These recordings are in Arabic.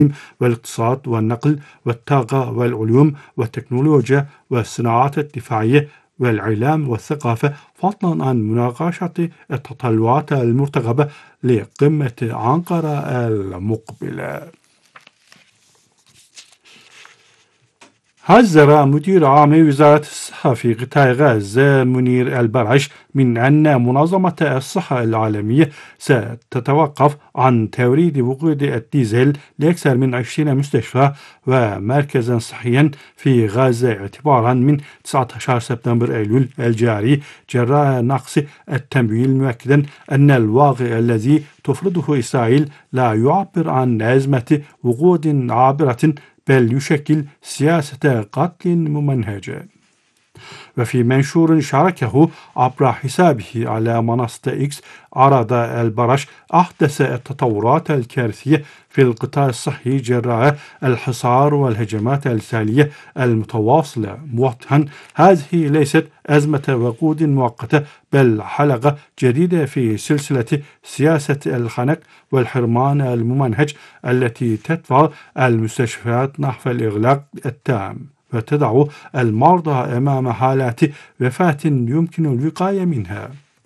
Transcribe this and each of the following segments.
والاقتصاد والنقل والطاقة والعلوم والتكنولوجيا والصناعات الدفاعية والإعلام والثقافة، فضلا عن مناقشة التطلعات المرتقبة لقمة أنقرة المقبلة. حذر مدير عام وزارة الصحة في قطاع غزة منير البرعش من أن منظمة الصحة العالمية ستتوقف عن توريد وقود الديزل لأكثر من 20 مستشفى ومركزا صحيا في غزة اعتبارا من 19 سبتمبر أيلول الجاري جراء نقص التمويل، مؤكدا أن الواقع الذي تفرضه إسرائيل لا يعبر عن أزمة وقود عابرة بل يشكل سياسة قتل ممنهجة. وفي منشور شاركه عبر حسابه على منصة إكس، عرض البرش أحدث التطورات الكارثية في القطاع الصحي جراء الحصار والهجمات الإسرائيلية المتواصلة، موضحا هذه ليست أزمة وقود مؤقتة بل حلقة جديدة في سلسلة سياسة الخنق والحرمان الممنهج التي تدفع المستشفيات نحو الإغلاق التام وتضع المرضى أمام حالات وفاة يمكن الوقاية منها.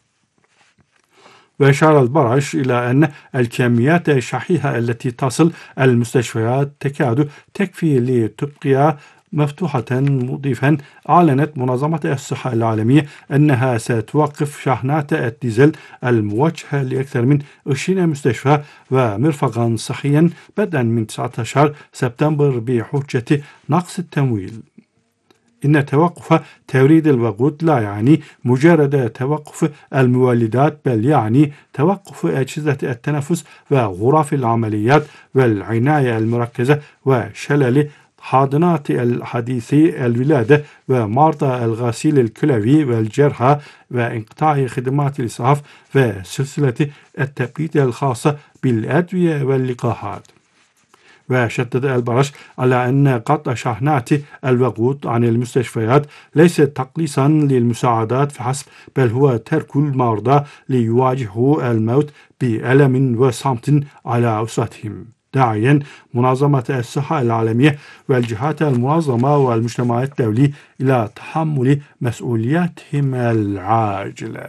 وأشار البرعش إلى أن الكميات الشحيحة التي تصل المستشفيات تكاد تكفي لتبقيها مفتوحة، مضيفا أعلنت منظمة الصحة العالمية أنها ستوقف شحنات الديزل الموجهة لأكثر من 20 مستشفى ومرفقا صحيا بدءا من 19 سبتمبر بحجة نقص التمويل. إن توقف توريد الوقود لا يعني مجرد توقف المولدات بل يعني توقف أجهزة التنفس وغرف العمليات والعناية المركزة وشلل حاضنات الحديثي الولادة ومرضى الغسيل الكلوي والجرحى وانقطاع خدمات الإسعاف وسلسلة التبريد الخاصة بالأدوية واللقاحات. وشدد البرش على أن قطع شحنات الوقود عن المستشفيات ليس تقليصا للمساعدات فحسب بل هو ترك المرضى ليواجهوا الموت بألم وصمت على أسرتهم، داعيا منظمة الصحة العالمية والجهات المنظمة والمجتمع الدولي إلى تحمل مسؤولياتهم العاجلة.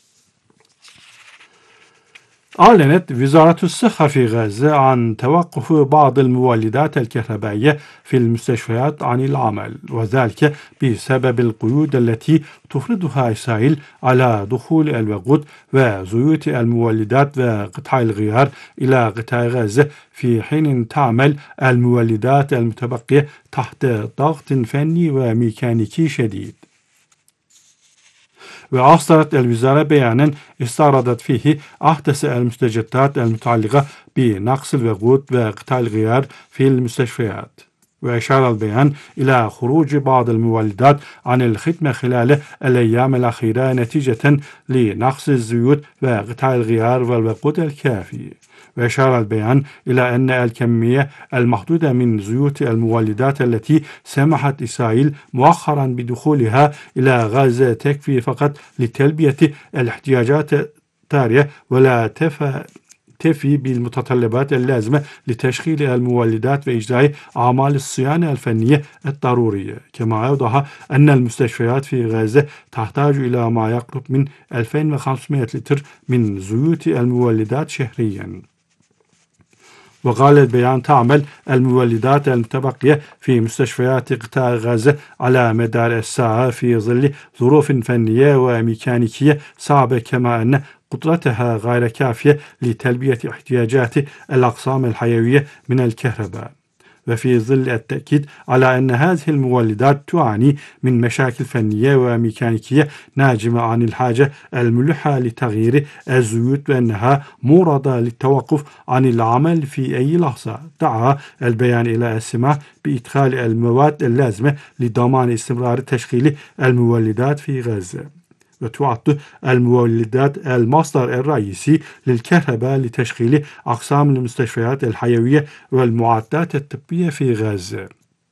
أعلنت وزارة الصحة في غزة عن توقف بعض المولدات الكهربائية في المستشفيات عن العمل، وذلك بسبب القيود التي تفرضها إسرائيل على دخول الوقود وزيوت المولدات وقطع الغيار إلى قطاع غزة، في حين تعمل المولدات المتبقية تحت ضغط فني وميكانيكي شديد. وأصدرت الوزارة بيانا استعرضت فيه أحدث المستجدات المتعلقة بنقص الوقود وقطع الغيار في المستشفيات. وأشار البيان إلى خروج بعض المولدات عن الخدمة خلال الأيام الأخيرة نتيجة لنقص الزيوت وقطع الغيار والوقود الكافي. وأشار البيان إلى أن الكمية المحدودة من زيوت المولدات التي سمحت إسرائيل مؤخرا بدخولها إلى غزة تكفي فقط لتلبية الاحتياجات الطارئة ولا تفي بالمتطلبات اللازمة لتشغيل المولدات وإجراء أعمال الصيانة الفنية الضرورية. كما أوضح أن المستشفيات في غزة تحتاج إلى ما يقرب من 2500 لتر من زيوت المولدات شهريا. وقال البيان تعمل المولدات المتبقية في مستشفيات قطاع غزة على مدار الساعة في ظل ظروف فنية وميكانيكية صعبة، كما أن قدرتها غير كافية لتلبية احتياجات الأقسام الحيوية من الكهرباء. وفي ظل التأكيد على أن هذه المولدات تعاني من مشاكل فنية وميكانيكية ناجمة عن الحاجة الملحة لتغيير الزيوت وأنها معرضة للتوقف عن العمل في أي لحظة، دعا البيان إلى السماح بإدخال المواد اللازمة لضمان استمرار تشغيل المولدات في غزة. وتعد المولدات المصدر الرئيسي للكهرباء لتشغيل أقسام المستشفيات الحيوية والمعدات الطبية في غزة.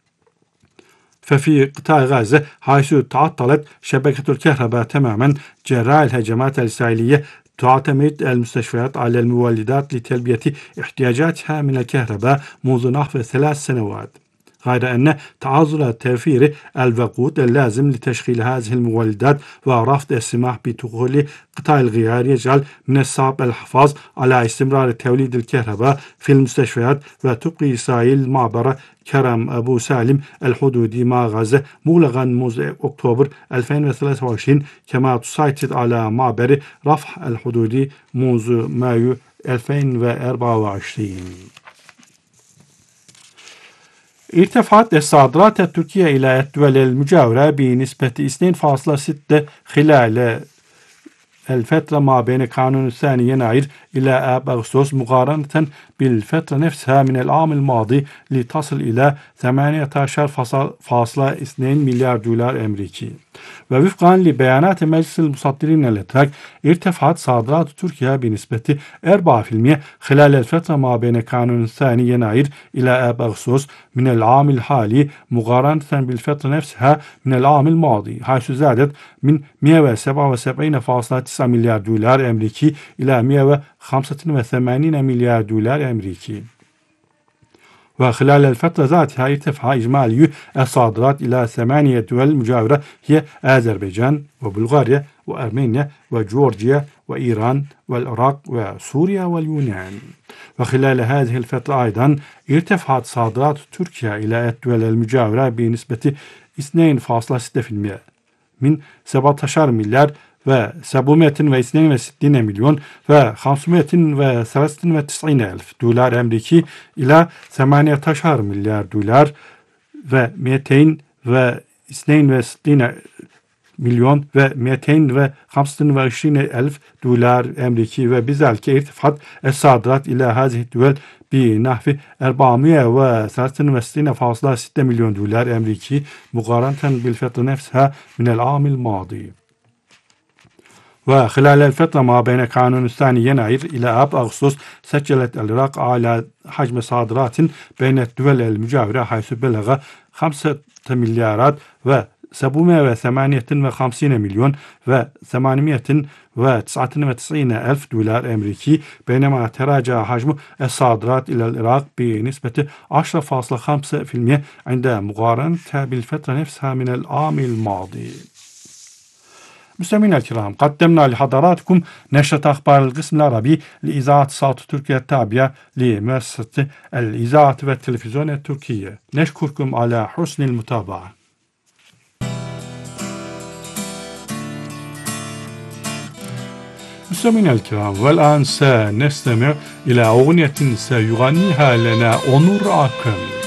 ففي قطاع غزة حيث تعطلت شبكة الكهرباء تماما جراء الهجمات الإسرائيلية، تعتمد المستشفيات على المولدات لتلبية احتياجاتها من الكهرباء منذ نحو 3 سنوات، غير أن تعذر توفير الوقود اللازم لتشغيل هذه المولدات ورفض السماح بدخول قطاع الغيار يجعل من الصعب الحفاظ على استمرار توليد الكهرباء في المستشفيات. وتبقي إسرائيل معبر كرم أبو سالم الحدودي مع غزة مغلقا منذ أكتوبر 2023، كما تسيطر على معبر رفح الحدودي منذ مايو 2024. ارتفعت الصادرات التركية إلى الدول المجاورة بنسبة 2.6 خلال الفترة ما بين كانون الثاني يناير إلى آب أغسطس مقارنة بالفترة نفسها من العام الماضي، لتصل إلى 18.2 مليار دولار أمريكي. ووفقا لبيانات مجلس المصدرين الأتراك، ارتفعت صادرات تركيا بنسبة 4% خلال الفترة ما بين كانون الثاني يناير إلى آب أغسطس من العام الحالي مقارنة بالفترة نفسها من العام الماضي، حيث زادت من 177.9 مليار دولار أمريكي إلى 185 مليار دولار أمريكي. وخلال الفترة ذاتها ارتفع إجمالي الصادرات إلى 8 دول مجاورة، هي أذربيجان وبلغاريا وأرمينيا وجورجيا وإيران والعراق وسوريا واليونان. وخلال هذه الفترة أيضا ارتفعت صادرات تركيا إلى الدول المجاورة بنسبة 2.6% من 17 مليار ve 762 milyon ve 593 elf dolar Ameriki ila 18 milyar dolar ve 262 milyon ve 225 elf دولار أمريكي. وبذلك ارتفعت الصادرات إلى هذه الدول بنحو 463.6 مليون دولار أمريكي مقارنة بالفترة نفسها من العام الماضي. وخلال الفترة ما بين كانون الثاني يناير إلى آب أغسطس سجلت العراق أعلى حجم صادرات بين الدول المجاورة، حيث بلغ 5 مليارات و 758 مليون و 899 ألف دولار أمريكي، بينما تراجع حجم الصادرات إلى العراق بنسبة 10.5% عند مقارنة بالفترة نفسها من العام الماضي. مستمعينا الكرام، قدمنا لحضراتكم نشرة أخبار القسم العربي لإذاعة صوت تركيا التابعة لمؤسسة الإذاعة والتلفزيون التركية. نشكركم على حسن المتابعة. مستمعينا الكرام، والآن سنستمع إلى أغنية سيغنيها لنا أونور أكرم.